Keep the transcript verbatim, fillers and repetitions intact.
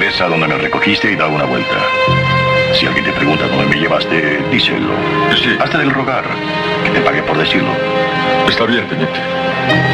Regresa donde me recogiste y da una vuelta. Si alguien te pregunta dónde me llevaste, díselo. Sí. Hazte del rogar, que te pague por decirlo. Está bien, teniente.